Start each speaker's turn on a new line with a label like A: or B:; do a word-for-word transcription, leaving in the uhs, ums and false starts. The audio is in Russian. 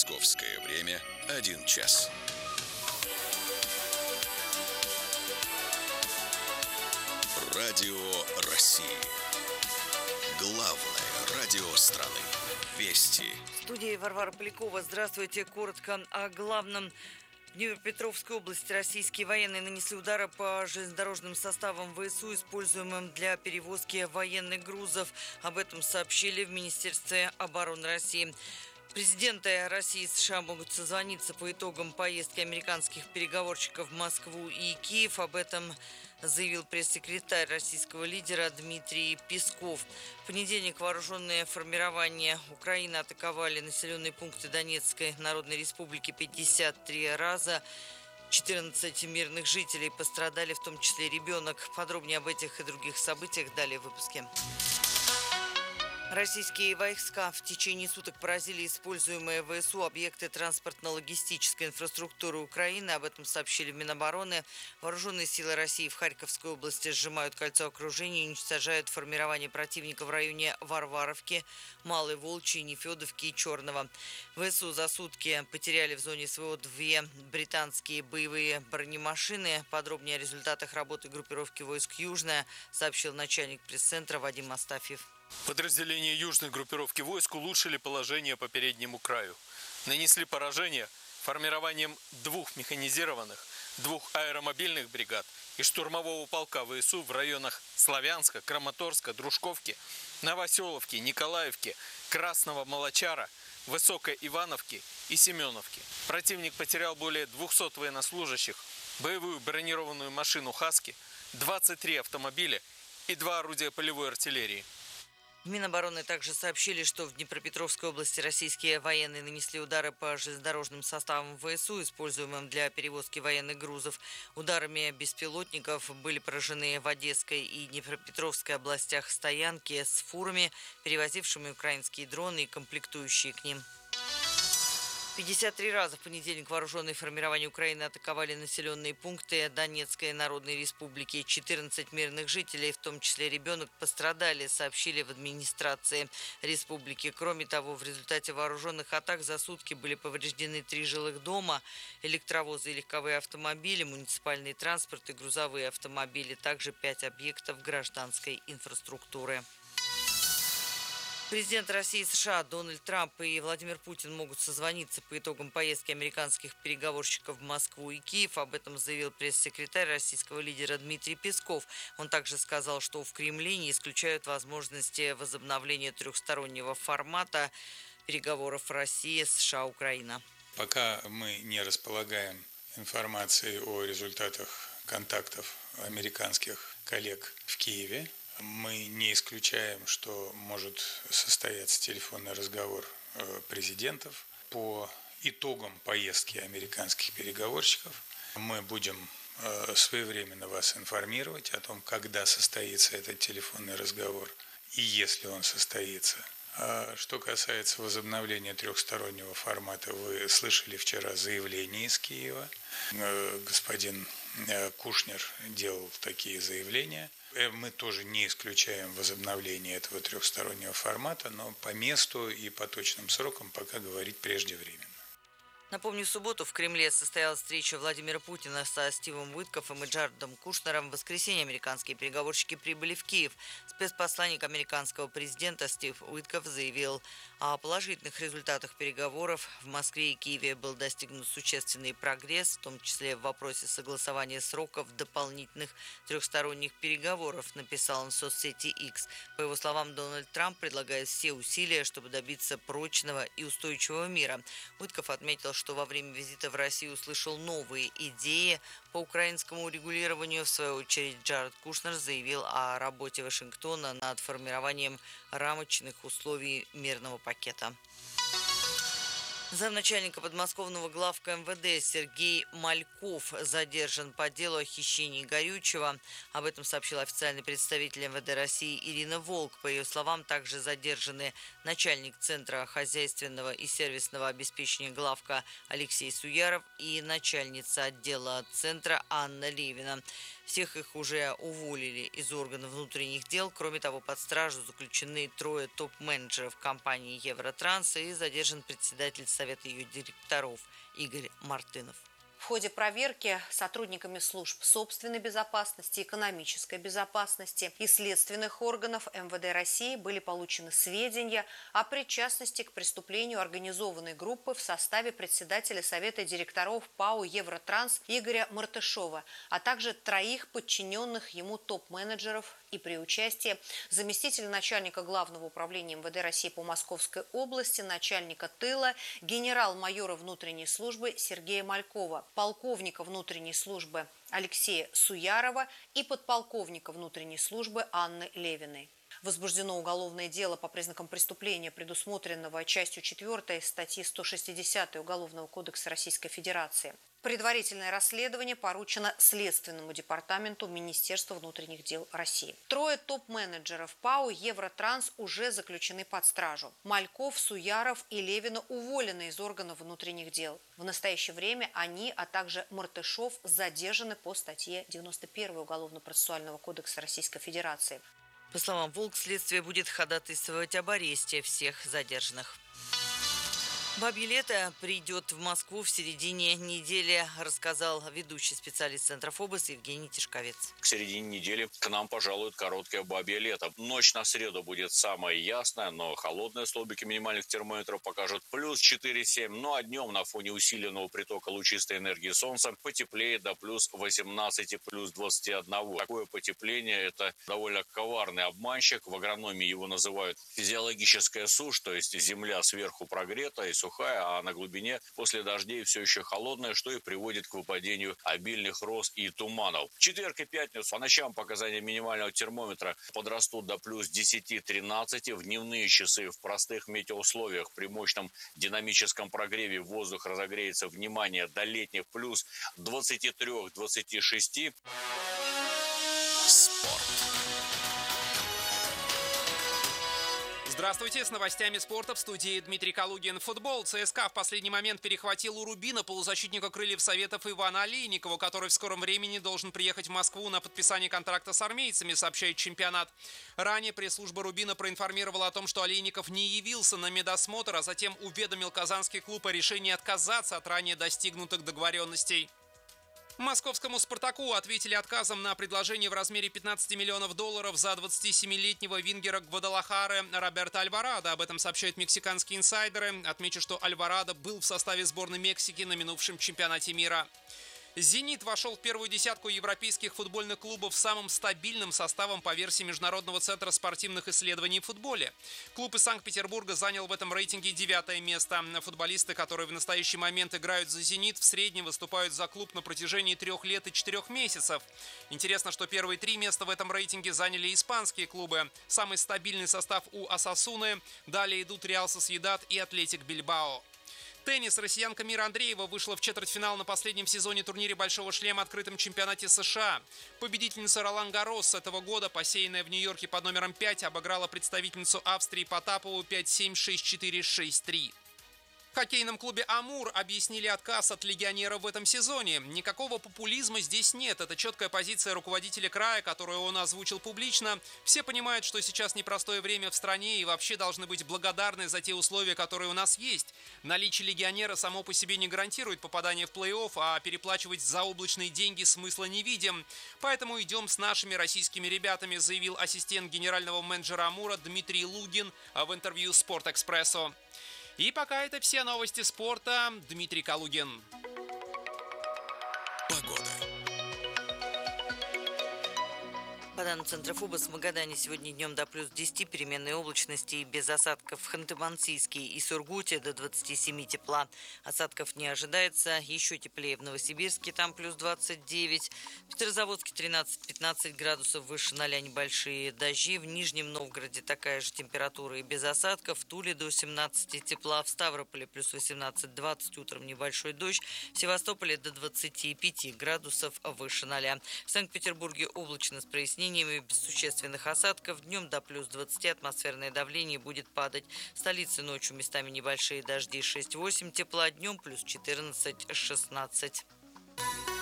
A: Московское время один час. Радио России. Главное радио страны. Вести.
B: В студии Варвара Полякова. Здравствуйте. Коротко о главном. В Днепропетровской области российские военные нанесли удары по железнодорожным составам ВСУ, используемым для перевозки военных грузов. Об этом сообщили в Министерстве обороны России. Президенты России и США могут созвониться по итогам поездки американских переговорщиков в Москву и Киев. Об этом заявил пресс-секретарь российского лидера Дмитрий Песков. В понедельник вооруженные формирования Украины атаковали населенные пункты Донецкой Народной Республики пятьдесят три раза. четырнадцать мирных жителей пострадали, в том числе ребенок. Подробнее об этих и других событиях далее в выпуске. Российские войска в течение суток поразили используемые ВСУ объекты транспортно-логистической инфраструктуры Украины. Об этом сообщили в Минобороны. Вооруженные силы России в Харьковской области сжимают кольцо окружения и уничтожают формирование противника в районе Варваровки, Малой Волчьей, Нефедовки и Черного. ВСУ за сутки потеряли в зоне СВО две британские боевые бронемашины. Подробнее о результатах работы группировки войск «Южная» сообщил начальник пресс-центра Вадим Астафьев.
C: Подразделения южной группировки войск улучшили положение по переднему краю. Нанесли поражение формированием двух механизированных, двух аэромобильных бригад и штурмового полка ВСУ в районах Славянска, Краматорска, Дружковки, Новоселовки, Николаевки, Красного Молочара, Высокой Ивановки и Семеновки. Противник потерял более двухсот военнослужащих, боевую бронированную машину «Хаски», двадцать три автомобиля и два орудия полевой артиллерии.
B: В Минобороны также сообщили, что в Днепропетровской области российские военные нанесли удары по железнодорожным составам ВСУ, используемым для перевозки военных грузов. Ударами беспилотников были поражены в Одесской и Днепропетровской областях стоянки с фурами, перевозившими украинские дроны и комплектующие к ним. пятьдесят три раза в понедельник вооруженные формирования Украины атаковали населенные пункты Донецкой Народной Республики. четырнадцать мирных жителей, в том числе ребенок, пострадали, сообщили в администрации республики. Кроме того, в результате вооруженных атак за сутки были повреждены три жилых дома, электровозы и легковые автомобили, муниципальный транспорт и грузовые автомобили, также пять объектов гражданской инфраструктуры. Президент России и США Дональд Трамп и Владимир Путин могут созвониться по итогам поездки американских переговорщиков в Москву и Киев. Об этом заявил пресс-секретарь российского лидера Дмитрий Песков. Он также сказал, что в Кремле не исключают возможности возобновления трехстороннего формата переговоров России, США, Украина.
D: Пока мы не располагаем информацией о результатах контактов американских коллег в Киеве, мы не исключаем, что может состояться телефонный разговор президентов по итогам поездки американских переговорщиков. Мы будем своевременно вас информировать о том, когда состоится этот телефонный разговор и если он состоится. А что касается возобновления трехстороннего формата, вы слышали вчера заявление из Киева. Господин Кушнер делал такие заявления. Мы тоже не исключаем возобновление этого трехстороннего формата, но по месту и по точным срокам пока говорить преждевременно.
B: Напомню, в субботу в Кремле состоялась встреча Владимира Путина со Стивом Уиткоффом и Джаредом Кушнером. В воскресенье американские переговорщики прибыли в Киев. Спецпосланник американского президента Стив Уиткофф заявил о положительных результатах переговоров. В Москве и Киеве был достигнут существенный прогресс, в том числе в вопросе согласования сроков дополнительных трехсторонних переговоров, написал он в соцсети X. По его словам, Дональд Трамп предлагает все усилия, чтобы добиться прочного и устойчивого мира. Уиткофф отметил, что во время визита в Россию услышал новые идеи по украинскому урегулированию. В свою очередь, Джаред Кушнер заявил о работе Вашингтона над формированием рамочных условий мирного пакета. Замначальника подмосковного главка МВД Сергей Мальков задержан по делу о хищении горючего. Об этом сообщил официальный представитель МВД России Ирина Волк. По ее словам, также задержаны начальник Центра хозяйственного и сервисного обеспечения главка Алексей Суяров и начальница отдела Центра Анна Левина. Всех их уже уволили из органов внутренних дел. Кроме того, под стражу заключены трое топ-менеджеров компании «Евротранс» и задержан председатель Совета ее директоров Игорь Мартынов.
E: В ходе проверки сотрудниками служб собственной безопасности, экономической безопасности и следственных органов эм вэ дэ России были получены сведения о причастности к преступлению организованной группы в составе председателя Совета директоров ПАО «Евротранс» Игоря Мартышова, а также троих подчиненных ему топ-менеджеров и при участии заместителя начальника Главного управления эм вэ дэ России по Московской области, начальника тыла, генерал-майора внутренней службы Сергея Малькова, полковника внутренней службы Алексея Суярова и подполковника внутренней службы Анны Левиной. Возбуждено уголовное дело по признакам преступления, предусмотренного частью четвёртой статьи сто шестьдесят Уголовного кодекса Российской Федерации. Предварительное расследование поручено Следственному департаменту Министерства внутренних дел России. Трое топ-менеджеров ПАО «Евротранс» уже заключены под стражу. Мальков, Суяров и Левина уволены из органов внутренних дел. В настоящее время они, а также Мартышов, задержаны по статье девяносто первой Уголовно-процессуального кодекса Российской Федерации.
B: По словам «Волк», следствие будет ходатайствовать об аресте всех задержанных. Бабье лето придет в Москву в середине недели, рассказал ведущий специалист Центра ФОБОС Евгений Тишковец.
F: К середине недели к нам пожалует короткое бабье лето. Ночь на среду будет самая ясная, но холодные столбики минимальных термометров покажут плюс четыре-семь. Ну а днем на фоне усиленного притока лучистой энергии солнца потеплеет до плюс восемнадцати, плюс двадцати одного. Такое потепление – это довольно коварный обманщик. В агрономии его называют физиологическая сушь, то есть земля сверху прогрета и сухая, а на глубине после дождей все еще холодная, что и приводит к выпадению обильных роз и туманов. В четверг и пятницу по ночам показания минимального термометра подрастут до плюс десяти-тринадцати. В дневные часы в простых метеоусловиях при мощном динамическом прогреве воздух разогреется, внимание, до летних плюс двадцати трёх - двадцати шести.
A: Спорт.
G: Здравствуйте, с новостями спорта в студии Дмитрий Калугин. Футбол. ЦСКА в последний момент перехватил у Рубина полузащитника крыльев Советов Ивана Олейникова, который в скором времени должен приехать в Москву на подписание контракта с армейцами, сообщает чемпионат. Ранее пресс-служба Рубина проинформировала о том, что Олейников не явился на медосмотр, а затем уведомил казанский клуб о решении отказаться от ранее достигнутых договоренностей. Московскому «Спартаку» ответили отказом на предложение в размере пятнадцати миллионов долларов за двадцатисемилетнего вингера Гвадалахары Роберто Альварадо. Об этом сообщают мексиканские инсайдеры. Отмечу, что Альварадо был в составе сборной Мексики на минувшем чемпионате мира. «Зенит» вошел в первую десятку европейских футбольных клубов самым стабильным составом по версии Международного центра спортивных исследований в футболе. Клуб из Санкт-Петербурга занял в этом рейтинге девятое место. Футболисты, которые в настоящий момент играют за «Зенит», в среднем выступают за клуб на протяжении трех лет и четырех месяцев. Интересно, что первые три места в этом рейтинге заняли испанские клубы. Самый стабильный состав у «Осасуны». Далее идут «Реал Сосьедад» и «Атлетик Бильбао». Теннис. Россиянка Мира Андреева вышла в четвертьфинал на последнем сезоне турнире «Большого шлема» открытом чемпионате США. Победительница Ролан Гаррос этого года, посеянная в Нью-Йорке под номером пять, обыграла представительницу Австрии Потапову пять семь, шесть четыре, шесть три. В хоккейном клубе «Амур» объяснили отказ от легионера в этом сезоне. Никакого популизма здесь нет. Это четкая позиция руководителя края, которую он озвучил публично. Все понимают, что сейчас непростое время в стране и вообще должны быть благодарны за те условия, которые у нас есть. Наличие легионера само по себе не гарантирует попадание в плей-офф, а переплачивать заоблачные деньги смысла не видим. Поэтому идем с нашими российскими ребятами, заявил ассистент генерального менеджера «Амура» Дмитрий Лугин в интервью «Спортэкспрессу». И пока это все новости спорта. Дмитрий Калугин.
A: Погода.
B: По данным Центра ФОБОС, в Магадане сегодня днем до плюс десяти, переменной облачности и без осадков. В Ханты-Мансийске и Сургуте до двадцати семи тепла. Осадков не ожидается. Еще теплее в Новосибирске, там плюс двадцать девять. В Петрозаводске тринадцать-пятнадцать градусов, выше ноля небольшие дожди. В Нижнем Новгороде такая же температура и без осадков. В Туле до семнадцати тепла. В Ставрополе плюс восемнадцать-двадцать, утром небольшой дождь. В Севастополе до двадцати пяти градусов, выше ноля. В Санкт-Петербурге облачно с прояснениями, без существенных осадков. Днем до плюс двадцати, атмосферное давление будет падать. В столице ночью местами небольшие дожди, шесть-восемь тепла, днем плюс четырнадцать-шестнадцать.